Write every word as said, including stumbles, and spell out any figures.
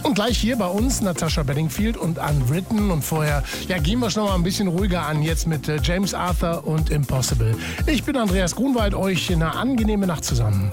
Und gleich hier bei uns Natasha Bedingfield und Unwritten. Und vorher, ja, gehen wir es noch mal ein bisschen ruhiger an, jetzt mit äh, James Arthur und Impossible. Ich bin Andreas Grunwald, euch eine angenehme Nacht zusammen.